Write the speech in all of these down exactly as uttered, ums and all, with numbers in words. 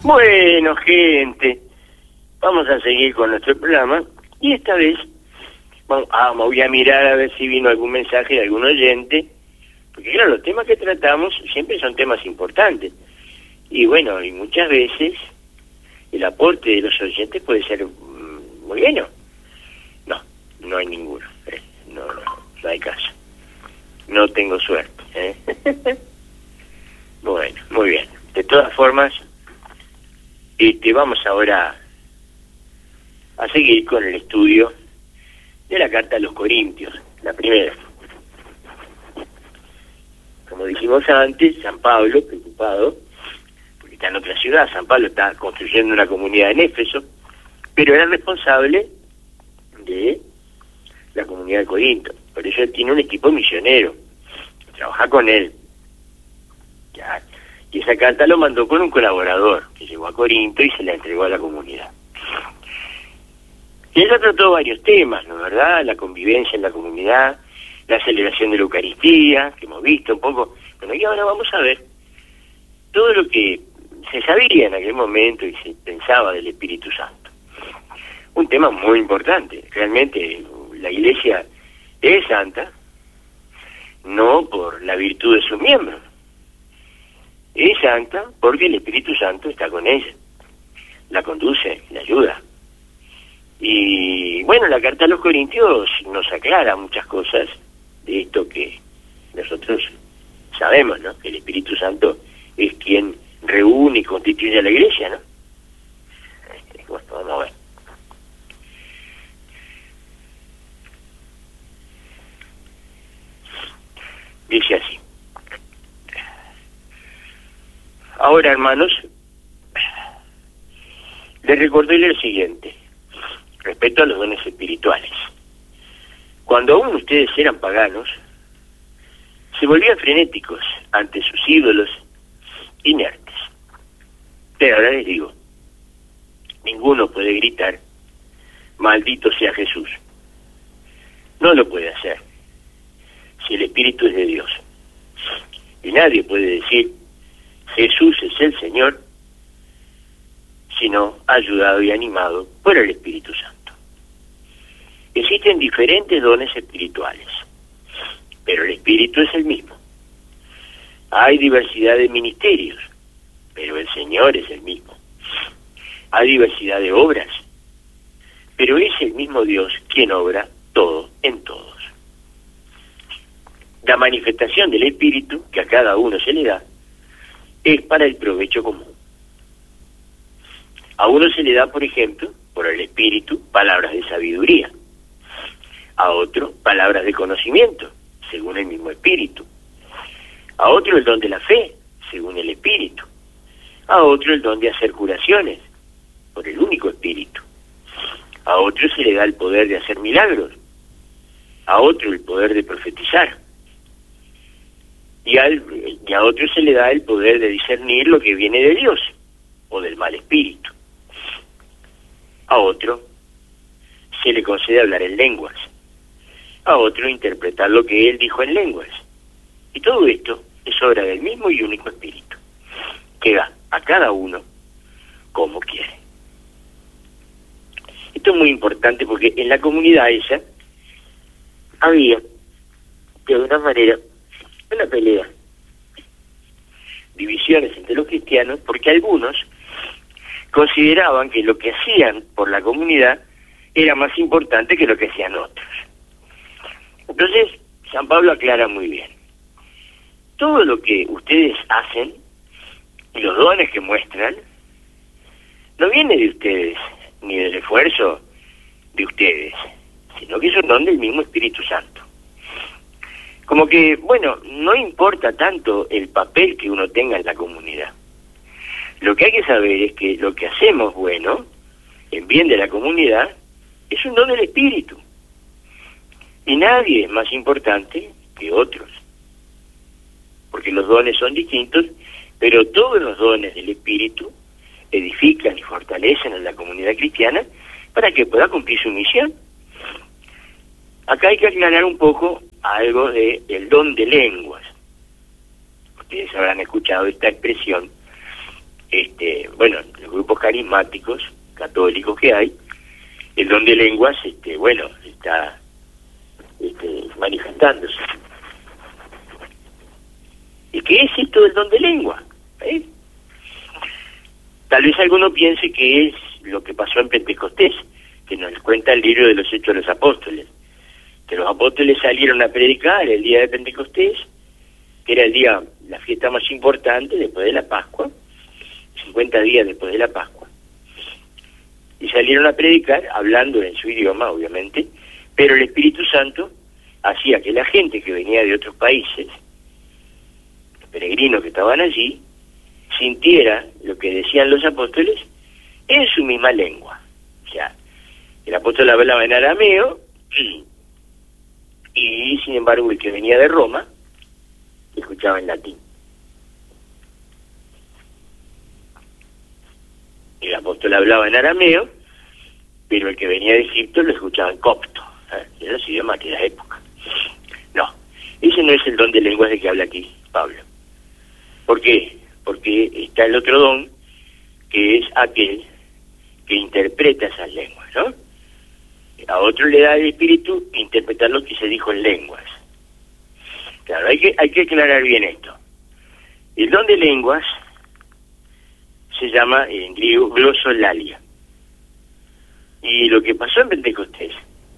Bueno, gente, vamos a seguir con nuestro programa y esta vez vamos, ah, voy a mirar a ver si vino algún mensaje de algún oyente, porque claro, los temas que tratamos siempre son temas importantes y bueno, y muchas veces el aporte de los oyentes puede ser mm, muy bueno. No, no hay ninguno, eh, no, no, no hay caso. No tengo suerte. ¿eh? Bueno, muy bien. De todas formas, este, vamos ahora a seguir con el estudio de la carta a los Corintios, la primera. Como dijimos antes, San Pablo, preocupado, porque está en otra ciudad, San Pablo está construyendo una comunidad en Éfeso, pero era responsable de la comunidad de Corinto. Por eso él tiene un equipo misionero, trabaja con él. Ya. Y esa carta lo mandó con un colaborador que llegó a Corinto y se la entregó a la comunidad. Y ella trató varios temas, ¿no es verdad? La convivencia en la comunidad, la celebración de la Eucaristía, que hemos visto un poco. Bueno, y ahora vamos a ver todo lo que se sabía en aquel momento y se pensaba del Espíritu Santo. Un tema muy importante. Realmente la Iglesia es santa, no por la virtud de sus miembros. Es santa porque el Espíritu Santo está con ella, la conduce, la ayuda. Y bueno, la carta a los Corintios nos aclara muchas cosas de esto que nosotros sabemos, ¿no? Que el Espíritu Santo es quien reúne y constituye a la Iglesia, ¿no? Bueno, vamos a ver. Dice así: ahora, hermanos, les recordaré lo siguiente respecto a los dones espirituales. Cuando aún ustedes eran paganos, se volvían frenéticos ante sus ídolos inertes. Pero ahora les digo, ninguno puede gritar, maldito sea Jesús. No lo puede hacer, si el Espíritu es de Dios. Y nadie puede decir, Jesús es el Señor, sino ayudado y animado por el Espíritu Santo. Existen diferentes dones espirituales, pero el Espíritu es el mismo. Hay diversidad de ministerios, pero el Señor es el mismo. Hay diversidad de obras, pero es el mismo Dios quien obra todo en todos. La manifestación del Espíritu que a cada uno se le da es para el provecho común. A uno se le da, por ejemplo, por el Espíritu, palabras de sabiduría. A otro, palabras de conocimiento, según el mismo Espíritu. A otro, el don de la fe, según el Espíritu. A otro, el don de hacer curaciones, por el único Espíritu. A otro se le da el poder de hacer milagros. A otro, el poder de profetizar. Y, al, y a otro se le da el poder de discernir lo que viene de Dios, o del mal espíritu. A otro se le concede hablar en lenguas. A otro interpretar lo que él dijo en lenguas. Y todo esto es obra del mismo y único Espíritu, que da a cada uno como quiere. Esto es muy importante porque en la comunidad esa había, de alguna manera, una pelea, divisiones entre los cristianos, porque algunos consideraban que lo que hacían por la comunidad era más importante que lo que hacían otros. Entonces, San Pablo aclara muy bien. Todo lo que ustedes hacen y los dones que muestran no viene de ustedes, ni del esfuerzo de ustedes, sino que es un don del mismo Espíritu Santo. Como que, bueno, no importa tanto el papel que uno tenga en la comunidad. Lo que hay que saber es que lo que hacemos bueno, en bien de la comunidad, es un don del Espíritu. Y nadie es más importante que otros. Porque los dones son distintos, pero todos los dones del Espíritu edifican y fortalecen a la comunidad cristiana para que pueda cumplir su misión. Acá hay que aclarar un poco algo de el don de lenguas. Ustedes habrán escuchado esta expresión. Este, bueno, grupos carismáticos católicos que hay, el don de lenguas, este, bueno, está este, manifestándose. ¿Y qué es esto del don de lengua? ¿Eh? Tal vez alguno piense que es lo que pasó en Pentecostés, que nos cuenta el libro de los Hechos de los Apóstoles, que los apóstoles salieron a predicar el día de Pentecostés, que era el día, la fiesta más importante después de la Pascua, cincuenta días después de la Pascua, y salieron a predicar hablando en su idioma, obviamente, pero el Espíritu Santo hacía que la gente que venía de otros países, los peregrinos que estaban allí, sintiera lo que decían los apóstoles en su misma lengua. O sea, el apóstol hablaba en arameo y, y sin embargo el que venía de Roma escuchaba en latín. El apóstol hablaba en arameo, pero el que venía de Egipto lo escuchaba en copto, ¿eh? De los idiomas de la época. No, ese no es el don de lenguas de que habla aquí Pablo. ¿Por qué? Porque está el otro don, que es aquel que interpreta esas lenguas, ¿no? A otro le da el Espíritu interpretar lo que se dijo en lenguas. Claro, hay que, hay que aclarar bien esto. El don de lenguas se llama en griego glosolalia. Y lo que pasó en Pentecostés,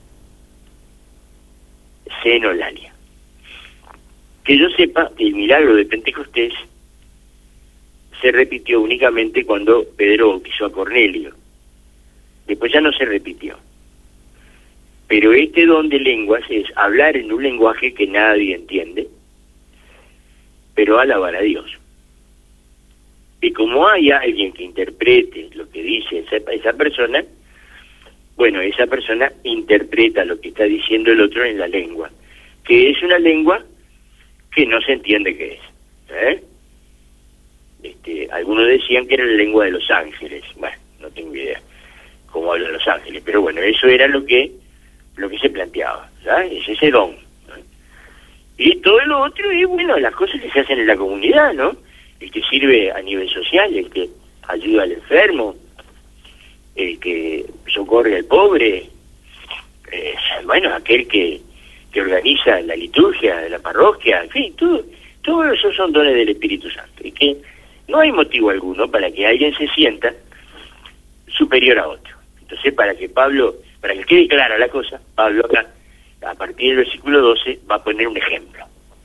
xenolalia. Que yo sepa, el milagro de Pentecostés se repitió únicamente cuando Pedro bautizó a Cornelio. Después ya no se repitió. Pero este don de lenguas es hablar en un lenguaje que nadie entiende, pero alabar a Dios. Y como hay alguien que interprete lo que dice esa, esa persona, bueno, esa persona interpreta lo que está diciendo el otro en la lengua, que es una lengua que no se entiende qué es. ¿Eh? Este, algunos decían que era la lengua de los ángeles. Bueno, no tengo idea cómo hablan los ángeles, pero bueno, eso era lo que lo que se planteaba, ¿sabes? Es ese don, ¿no? Y todo lo otro es, bueno, las cosas que se hacen en la comunidad, ¿no? El que sirve a nivel social, el que ayuda al enfermo, el que socorre al pobre, eh, bueno, aquel que, que organiza la liturgia de la parroquia, en fin, todo, todo eso son dones del Espíritu Santo, y que no hay motivo alguno para que alguien se sienta superior a otro. Entonces, para que Pablo, para que quede clara la cosa, Pablo acá, a partir del versículo doce, va a poner un ejemplo.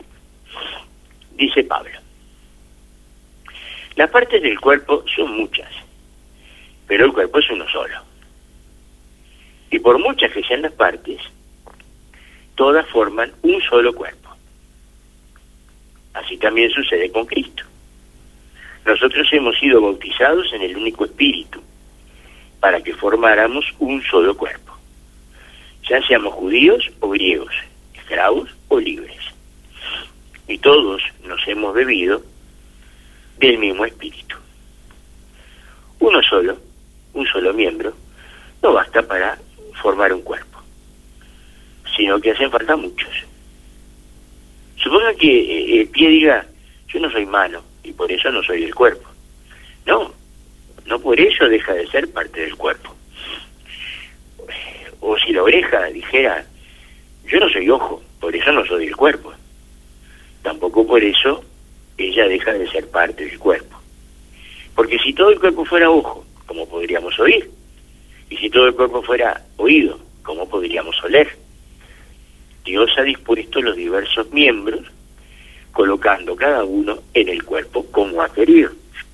Dice Pablo: las partes del cuerpo son muchas, pero el cuerpo es uno solo. Y por muchas que sean las partes, todas forman un solo cuerpo. Así también sucede con Cristo. Nosotros hemos sido bautizados en el único Espíritu, para que formáramos un solo cuerpo, ya seamos judíos o griegos, esclavos o libres. Y todos nos hemos bebido del mismo Espíritu. Uno solo, un solo miembro, no basta para formar un cuerpo, sino que hacen falta muchos. Suponga que el pie diga: yo no soy mano y por eso no soy del cuerpo. No, no por eso deja de ser parte del cuerpo. O si la oreja dijera: yo no soy ojo, por eso no soy del cuerpo. Tampoco por eso ella deja de ser parte del cuerpo. Porque si todo el cuerpo fuera ojo, ¿cómo podríamos oír? Y si todo el cuerpo fuera oído, ¿cómo podríamos oler? Dios ha dispuesto los diversos miembros, colocando cada uno en el cuerpo como ha querido.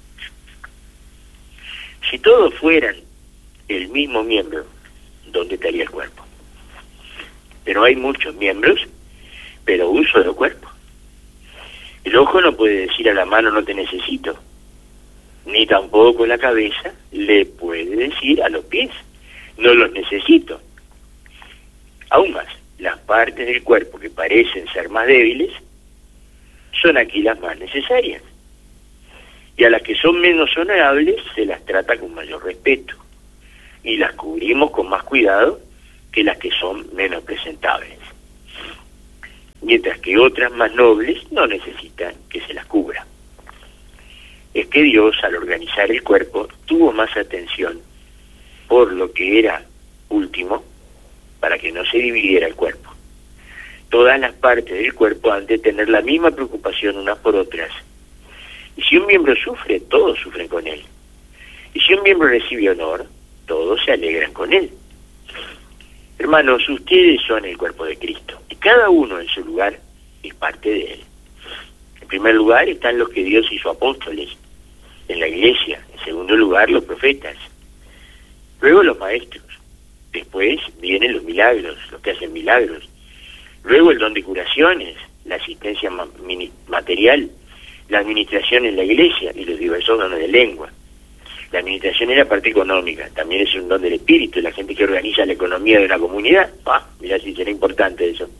Si todos fueran el mismo miembro, ¿dónde estaría el cuerpo? Pero hay muchos miembros, pero un solo cuerpo. El ojo no puede decir a la mano: no te necesito. Ni tampoco la cabeza le puede decir a los pies: no los necesito. Aún más, las partes del cuerpo que parecen ser más débiles son aquí las más necesarias. Y a las que son menos honorables se las trata con mayor respeto, y las cubrimos con más cuidado que las que son menos presentables. Mientras que otras más nobles no necesitan que se las cubra. es que Dios, al organizar el cuerpo, tuvo más atención por lo que era último, para que no se dividiera el cuerpo. Todas las partes del cuerpo han de tener la misma preocupación unas por otras. Y si un miembro sufre, todos sufren con él. Y si un miembro recibe honor, todos se alegran con él. Hermanos, ustedes son el cuerpo de Cristo, y cada uno en su lugar es parte de él. En primer lugar están los que Dios hizo apóstoles en la iglesia. En segundo lugar, los profetas. Luego los maestros. Después vienen los milagros, los que hacen milagros. Luego el don de curaciones, la asistencia ma material, la administración en la iglesia y los diversos dones de lengua. La administración es la parte económica, también es un don del espíritu, la gente que organiza la economía de una comunidad. Ah, mirá si será importante eso.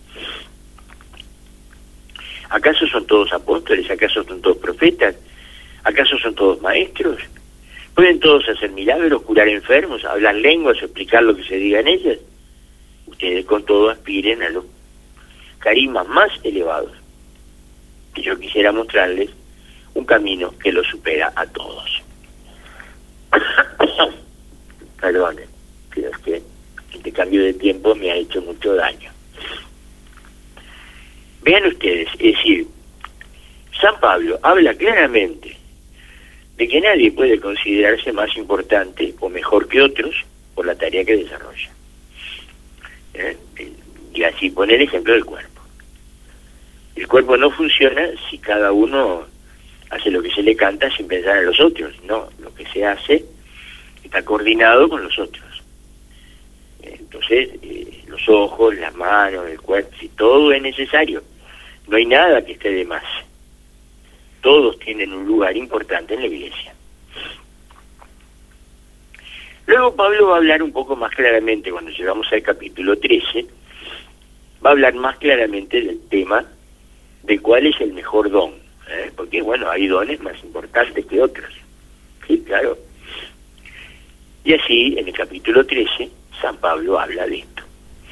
¿Acaso son todos apóstoles? ¿Acaso son todos profetas? ¿Acaso son todos maestros? ¿Pueden todos hacer milagros, curar enfermos, hablar lenguas o explicar lo que se diga en ellas? Ustedes con todo aspiren a los carismas más elevados. Y yo quisiera mostrarles un camino que los supera a todos. Perdonen, pero es que este cambio de tiempo me ha hecho mucho daño. Vean ustedes, es decir, San Pablo habla claramente de que nadie puede considerarse más importante o mejor que otros por la tarea que desarrolla. ¿Eh? Y así pone el ejemplo del cuerpo. El cuerpo no funciona si cada uno hace lo que se le canta sin pensar en los otros. No, lo que se hace está coordinado con los otros. Entonces, eh, los ojos, las manos, el cuerpo, si todo es necesario. No hay nada que esté de más. Todos tienen un lugar importante en la iglesia. Luego Pablo va a hablar un poco más claramente, cuando llegamos al capítulo trece, va a hablar más claramente del tema de cuál es el mejor don. ¿eh? Porque, bueno, hay dones más importantes que otros. Sí, claro. Y así, en el capítulo trece, San Pablo habla de esto.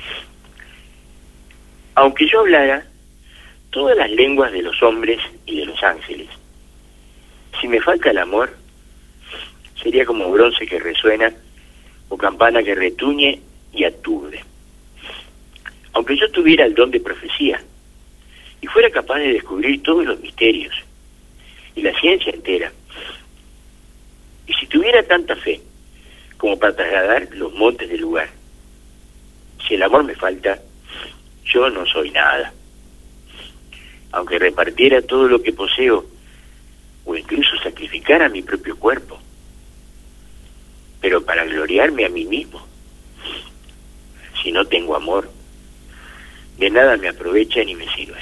Aunque yo hablara todas las lenguas de los hombres y de los ángeles, si me falta el amor, sería como bronce que resuena o campana que retuñe y aturde. Aunque yo tuviera el don de profecía y fuera capaz de descubrir todos los misterios y la ciencia entera, y si tuviera tanta fe como para trasladar los montes del lugar, si el amor me falta, yo no soy nada. Aunque repartiera todo lo que poseo, o incluso sacrificara mi propio cuerpo, pero para gloriarme a mí mismo, si no tengo amor, de nada me aprovecha ni me sirve.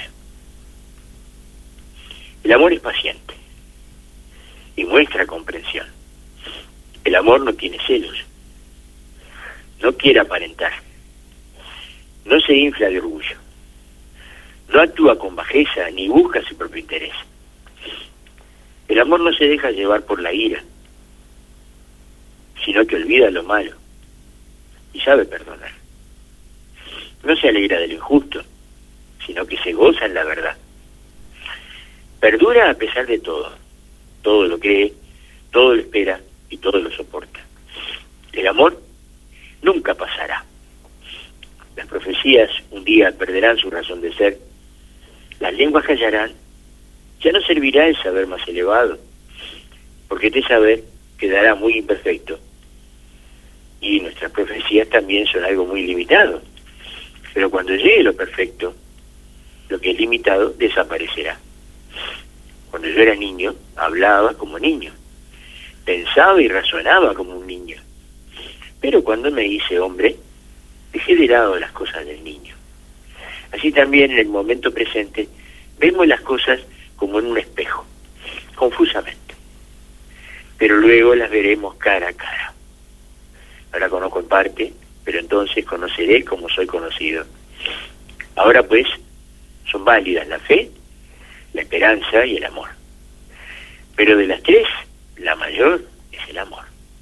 El amor es paciente y muestra comprensión. El amor no tiene celos, no quiere aparentar, no se infla de orgullo, no actúa con bajeza ni busca su propio interés. El amor no se deja llevar por la ira, sino que olvida lo malo y sabe perdonar. No se alegra de lo injusto, sino que se goza en la verdad. Perdura a pesar de todo, todo lo cree, todo lo espera y todo lo soporta. El amor nunca pasará. Las profecías un día perderán su razón de ser, las lenguas callarán, ya no servirá el saber más elevado, porque este saber quedará muy imperfecto, y nuestras profecías también son algo muy limitado, pero cuando llegue lo perfecto, lo que es limitado desaparecerá. Cuando yo era niño, hablaba como niño, pensaba y razonaba como un niño, pero cuando me hice hombre, dejé de lado las cosas del niño. Así también en el momento presente vemos las cosas como en un espejo, confusamente, pero luego las veremos cara a cara. Ahora conozco en parte, pero entonces conoceré como soy conocido. Ahora pues son válidas la fe, la esperanza y el amor, pero de las tres la mayor es el amor.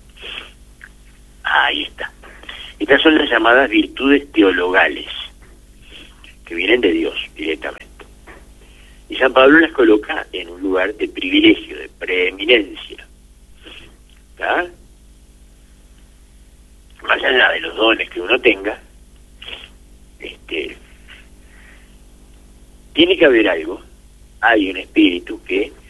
Ahí está. Estas son las llamadas virtudes teologales, que vienen de Dios directamente. Y San Pablo las coloca en un lugar de privilegio, de preeminencia. ¿Está? Más allá de los dones que uno tenga, este, tiene que haber algo, hay un espíritu que